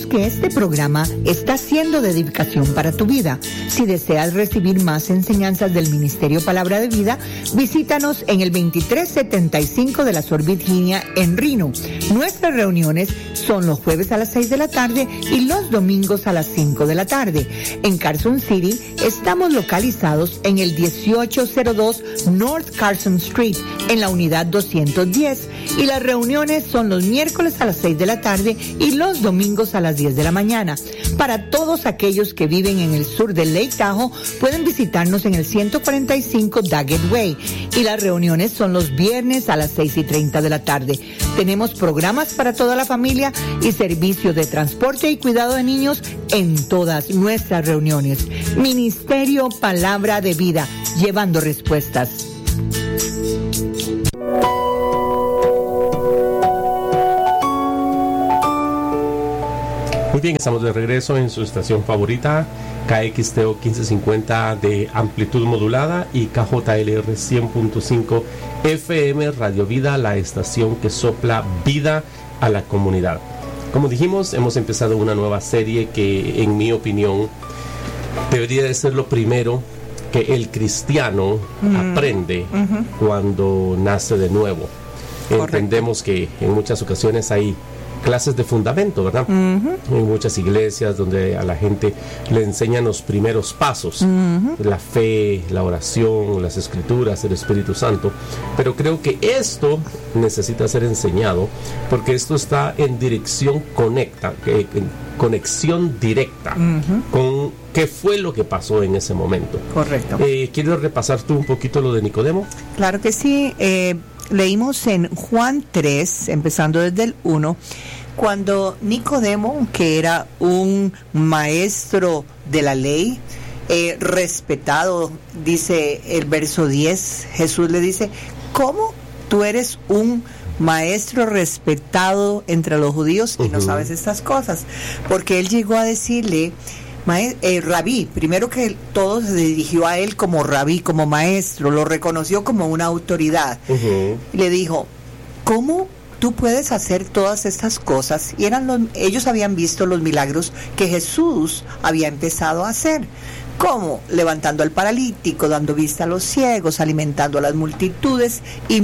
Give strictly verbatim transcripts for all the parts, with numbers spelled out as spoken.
que este programa está siendo de edificación para tu vida. Si deseas recibir más enseñanzas del Ministerio Palabra de Vida, visítanos en el veintitrés setenta y cinco de la Sur Virginia en Reno. Nuestras reuniones son los jueves a las seis de la tarde y los domingos a las cinco de la tarde. En Carson City estamos localizados en el dieciocho cero dos North Carson Street, en la unidad doscientos diez, y las reuniones son los miércoles a las seis de la tarde y los domingos a las diez de la mañana. Para todos aquellos que viven en el sur de Lake Tahoe, pueden visitarnos en el ciento cuarenta y cinco Daggett Way, y las reuniones son los viernes a las seis y treinta de la tarde. Tenemos programas para toda la familia y servicios de transporte y cuidado de niños en todas nuestras reuniones. Ministerio Palabra de Vida, llevando respuestas. Muy bien, estamos de regreso en su estación favorita, K X T O quince cincuenta de amplitud modulada y K J L R cien punto cinco F M Radio Vida, la estación que sopla vida a la comunidad. Como dijimos, hemos empezado una nueva serie que, en mi opinión, debería de ser lo primero que el cristiano mm. aprende uh-huh. cuando nace de nuevo. Correcto. Entendemos que en muchas ocasiones hay clases de fundamento, ¿verdad? Uh-huh. En muchas iglesias donde a la gente le enseñan los primeros pasos, uh-huh. la fe, la oración, las escrituras, el Espíritu Santo, pero creo que esto necesita ser enseñado porque esto está en dirección conecta, eh, en conexión directa uh-huh. con qué fue lo que pasó en ese momento. Correcto. Eh, ¿Quieres repasar tú un poquito lo de Nicodemo? Claro que sí. Eh, leímos en Juan tres, empezando desde el uno, cuando Nicodemo, que era un maestro de la ley, eh, respetado, dice el verso diez, Jesús le dice, ¿cómo tú eres un maestro respetado entre los judíos y uh-huh. no sabes estas cosas? Porque él llegó a decirle, Maes- eh, rabí, primero que todo se dirigió a él como rabí, como maestro, lo reconoció como una autoridad. Uh-huh. Y le dijo, ¿cómo tú puedes hacer todas estas cosas? Y eran los, ellos habían visto los milagros que Jesús había empezado a hacer. ¿Cómo? Levantando al paralítico, dando vista a los ciegos, alimentando a las multitudes y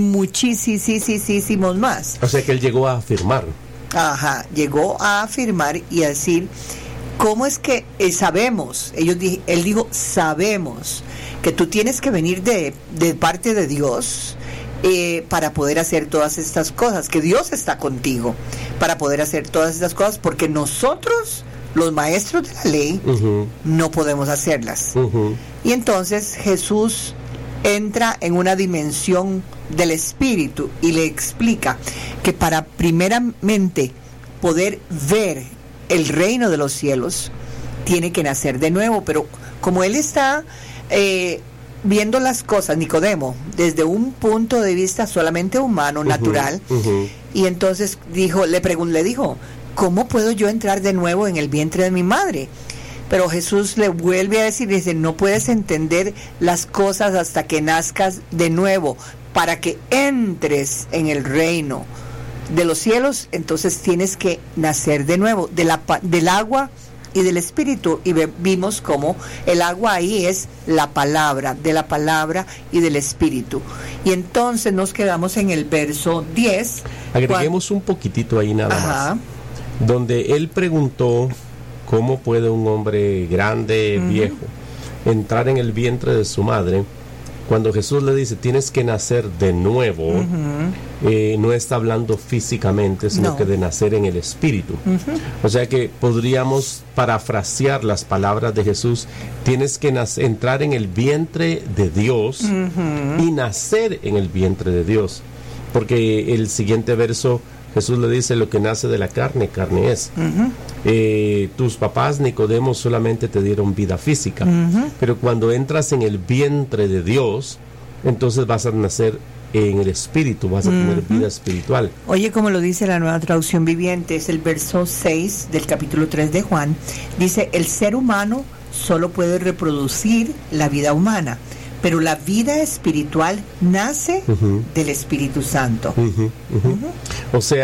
muchísimos más. O sea que él llegó a afirmar. Ajá, llegó a afirmar y a decir, ¿cómo es que eh, sabemos? Ellos di- él dijo, sabemos que tú tienes que venir de, de parte de Dios eh, para poder hacer todas estas cosas, que Dios está contigo para poder hacer todas estas cosas, porque nosotros, los maestros de la ley, uh-huh. no podemos hacerlas. Uh-huh. Y entonces Jesús entra en una dimensión del Espíritu y le explica que para primeramente poder ver el reino de los cielos, tiene que nacer de nuevo. Pero como él está eh, viendo las cosas, Nicodemo, desde un punto de vista solamente humano, uh-huh, natural, uh-huh. y entonces dijo, le preguntó, le dijo, ¿cómo puedo yo entrar de nuevo en el vientre de mi madre? Pero Jesús le vuelve a decir, dice, no puedes entender las cosas hasta que nazcas de nuevo, para que entres en el reino de los cielos. Entonces tienes que nacer de nuevo, de la, del agua y del Espíritu. Y ve, vimos cómo el agua ahí es la palabra, de la palabra y del Espíritu. Y entonces nos quedamos en el verso diez. Agreguemos cuando, un poquitito ahí nada ajá. más, donde él preguntó, ¿cómo puede un hombre grande, uh-huh. viejo, entrar en el vientre de su madre? Cuando Jesús le dice, tienes que nacer de nuevo, uh-huh. eh, no está hablando físicamente, sino no. que de nacer en el Espíritu. Uh-huh. O sea que podríamos parafrasear las palabras de Jesús, tienes que nacer, entrar en el vientre de Dios uh-huh. y nacer en el vientre de Dios. Porque el siguiente verso, Jesús le dice, lo que nace de la carne, carne es. Uh-huh. Eh, tus papás, Nicodemo, solamente te dieron vida física. Uh-huh. Pero cuando entras en el vientre de Dios, entonces vas a nacer en el Espíritu, vas a uh-huh. tener vida espiritual. Oye, como lo dice la Nueva Traducción Viviente, es el verso seis del capítulo tres de Juan. Dice, el ser humano solo puede reproducir la vida humana, pero la vida espiritual nace uh-huh. del Espíritu Santo. Uh-huh, uh-huh. Uh-huh. O sea,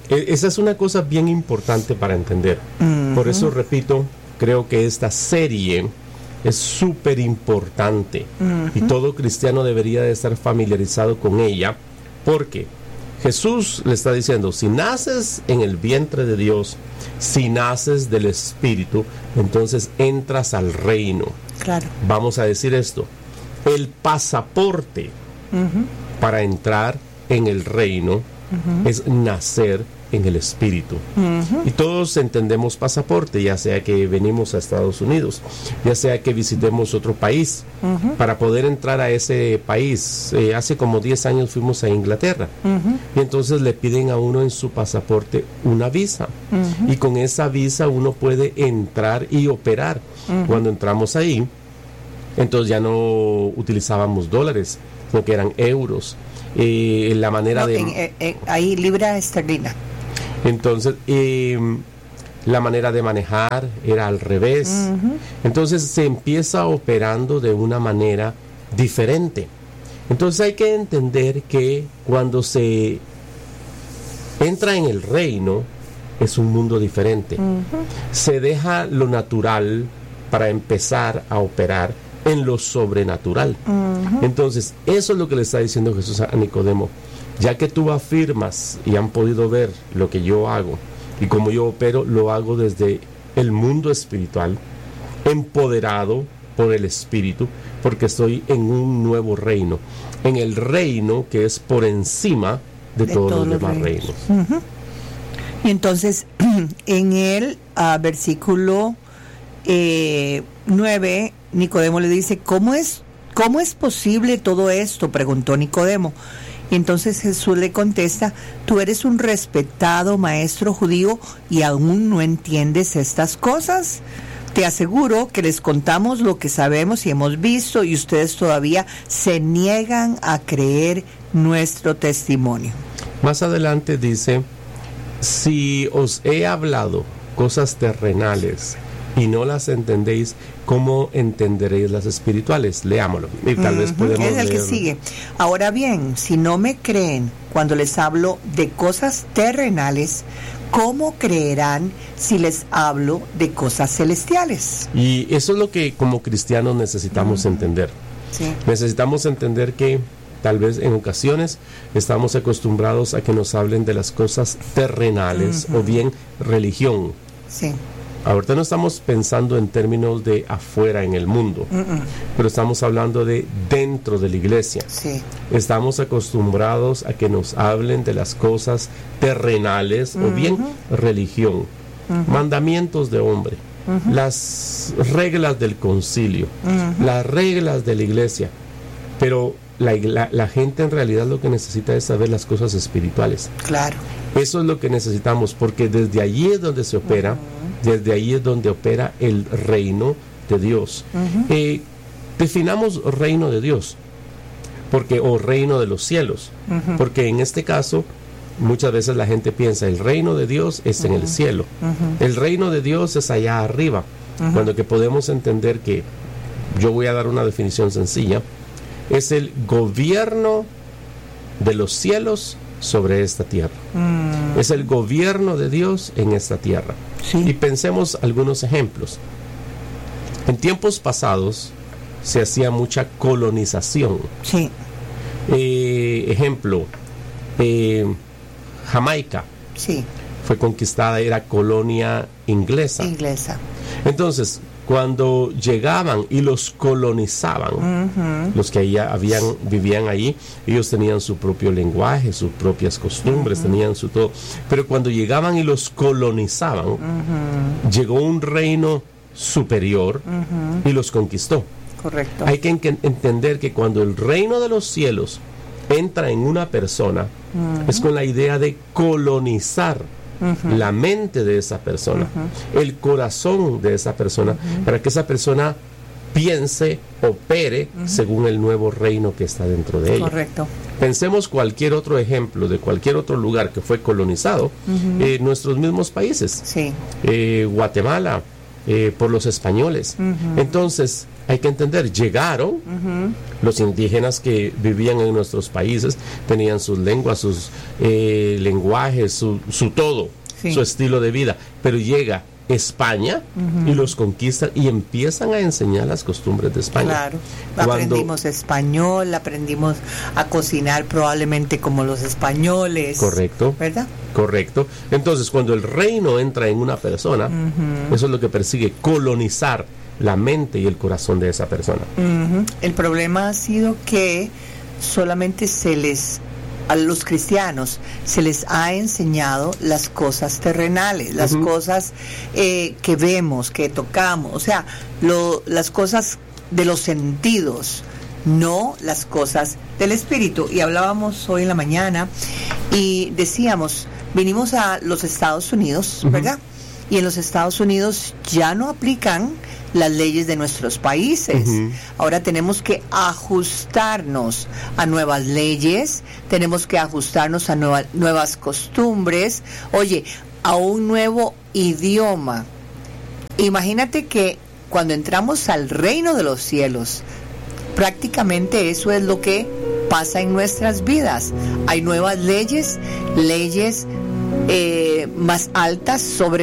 esa es una cosa bien importante para entender. Uh-huh. Por eso, repito, creo que esta serie es súper importante. Uh-huh. Y todo cristiano debería de estar familiarizado con ella, porque Jesús le está diciendo, si naces en el vientre de Dios, si naces del Espíritu, entonces entras al reino. Claro. Vamos a decir esto, el pasaporte uh-huh. para entrar en el reino uh-huh. es nacer en el Espíritu. Uh-huh. Y todos entendemos pasaporte, ya sea que venimos a Estados Unidos, ya sea que visitemos otro país. Uh-huh. Para poder entrar a ese país, eh, hace como diez años fuimos a Inglaterra. Uh-huh. Y entonces le piden a uno en su pasaporte una visa. Uh-huh. Y con esa visa uno puede entrar y operar. Uh-huh. Cuando entramos ahí, entonces ya no utilizábamos dólares, sino que eran euros. Eh, la manera no, de... En, en, en, ahí libra esterlina. Entonces, eh, la manera de manejar era al revés. Uh-huh. Entonces se empieza operando de una manera diferente. Entonces hay que entender que cuando se entra en el reino, es un mundo diferente. Uh-huh. Se deja lo natural para empezar a operar en lo sobrenatural. Uh-huh. Entonces, eso es lo que le está diciendo Jesús a Nicodemo. Ya que tú afirmas y han podido ver lo que yo hago y como yo opero, lo hago desde el mundo espiritual, empoderado por el Espíritu, porque estoy en un nuevo reino, en el reino que es por encima de, de todos, todos los demás reinos. reinos. Uh-huh. Y entonces, en el uh, versículo eh, nueve, Nicodemo le dice, ¿cómo es, cómo es posible todo esto?, preguntó Nicodemo. Y entonces Jesús le contesta, tú eres un respetado maestro judío y aún no entiendes estas cosas. Te aseguro que les contamos lo que sabemos y hemos visto y ustedes todavía se niegan a creer nuestro testimonio. Más adelante dice, si os he hablado cosas terrenales y no las entendéis, ¿cómo entenderéis las espirituales? Leámoslo y tal uh-huh. vez podemos es el leer. Que sigue. Ahora bien, si no me creen cuando les hablo de cosas terrenales, ¿cómo creerán si les hablo de cosas celestiales? Y eso es lo que como cristianos necesitamos uh-huh. entender. Sí. Necesitamos entender que tal vez en ocasiones estamos acostumbrados a que nos hablen de las cosas terrenales uh-huh. o bien religión. Sí. Ahorita no estamos pensando en términos de afuera en el mundo, uh-uh. pero estamos hablando de dentro de la iglesia. Sí. Estamos acostumbrados a que nos hablen de las cosas terrenales uh-huh. o bien religión, uh-huh. mandamientos de hombre, uh-huh. las reglas del concilio, uh-huh. las reglas de la iglesia, pero la, la, la gente en realidad lo que necesita es saber las cosas espirituales. Claro. Eso es lo que necesitamos, porque desde allí es donde se opera, uh-huh. desde allí es donde opera el reino de Dios. Uh-huh. Eh, definamos reino de Dios, porque o reino de los cielos, uh-huh. porque en este caso muchas veces la gente piensa el reino de Dios es uh-huh. en el cielo, uh-huh. el reino de Dios es allá arriba, uh-huh. cuando que podemos entender que, yo voy a dar una definición sencilla, es el gobierno de los cielos sobre esta tierra. Mm. Es el gobierno de Dios en esta tierra. Sí. Y pensemos algunos ejemplos. En tiempos pasados se hacía mucha colonización. Sí. Eh, ejemplo, eh, Jamaica. Sí. Fue conquistada, era colonia inglesa. Inglesa. Entonces, cuando llegaban y los colonizaban, uh-huh. los que allá habían, vivían allí, ellos tenían su propio lenguaje, sus propias costumbres, uh-huh. tenían su todo. Pero cuando llegaban y los colonizaban, uh-huh. llegó un reino superior uh-huh. y los conquistó. Correcto. Hay que en- entender que cuando el reino de los cielos entra en una persona, uh-huh. es con la idea de colonizar Uh-huh. la mente de esa persona, uh-huh. el corazón de esa persona, uh-huh. para que esa persona piense, opere uh-huh. según el nuevo reino que está dentro de ella. Correcto. Pensemos cualquier otro ejemplo de cualquier otro lugar que fue colonizado, uh-huh. eh, nuestros mismos países, sí. eh, Guatemala, eh, por los españoles. Uh-huh. Entonces, hay que entender, llegaron uh-huh. los indígenas que vivían en nuestros países, tenían sus lenguas, sus eh, lenguajes, su, su todo, sí. su estilo de vida, pero llega España uh-huh. y los conquistan y empiezan a enseñar las costumbres de España. Claro, Cuando, aprendimos español, aprendimos a cocinar probablemente como los españoles. Correcto. ¿Verdad? Correcto. Entonces, cuando el reino entra en una persona, uh-huh. eso es lo que persigue, colonizar la mente y el corazón de esa persona. Uh-huh. El problema ha sido que solamente se les a los cristianos se les ha enseñado las cosas terrenales, las uh-huh. cosas eh, que vemos, que tocamos, o sea, lo, las cosas de los sentidos, no las cosas del espíritu. Y hablábamos hoy en la mañana y decíamos, vinimos a los Estados Unidos, uh-huh. ¿verdad? Y en los Estados Unidos ya no aplican las leyes de nuestros países. Uh-huh. Ahora tenemos que ajustarnos a nuevas leyes, tenemos que ajustarnos a nueva, nuevas costumbres, oye, a un nuevo idioma. Imagínate que cuando entramos al reino de los cielos, prácticamente eso es lo que pasa en nuestras vidas. Hay nuevas leyes, leyes eh, más altas sobre